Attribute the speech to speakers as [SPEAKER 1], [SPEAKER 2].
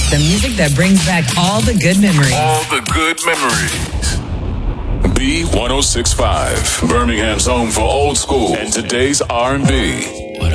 [SPEAKER 1] The music that brings back all the good memories.
[SPEAKER 2] All the good memories. B1065, Birmingham's home for old school and today's R&B.
[SPEAKER 3] What